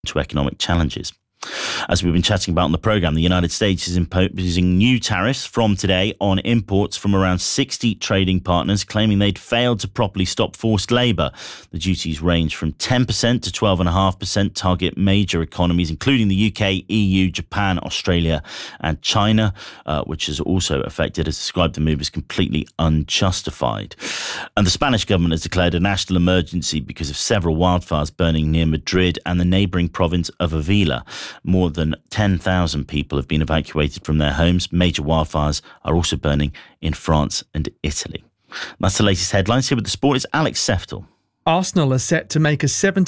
to economic challenges. As we've been chatting about on the programme, the United States is imposing new tariffs from today on imports from around 60 trading partners, claiming they'd failed to properly stop forced labour. The duties range from 10% to 12.5%, target major economies, including the UK, EU, Japan, Australia and China, which has also affected, has described the move as completely unjustified. And the Spanish government has declared a national emergency because of several wildfires burning near Madrid and the neighbouring province of Avila. More than 10,000 people have been evacuated from their homes. Major wildfires are also burning in France and Italy. That's the latest headlines. Here with the sport is Alex Seftel. Arsenal are set to make a 70